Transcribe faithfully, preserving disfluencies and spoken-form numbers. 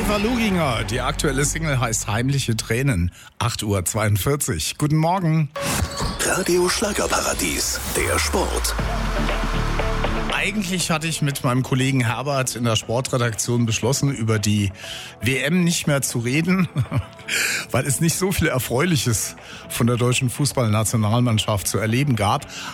Eva Luginger, die aktuelle Single heißt Heimliche Tränen, acht Uhr zweiundvierzig. Guten Morgen. Radio Schlagerparadies, der Sport. Eigentlich hatte ich mit meinem Kollegen Herbert in der Sportredaktion beschlossen, über die W M nicht mehr zu reden, weil es nicht so viel Erfreuliches von der deutschen Fußballnationalmannschaft zu erleben gab.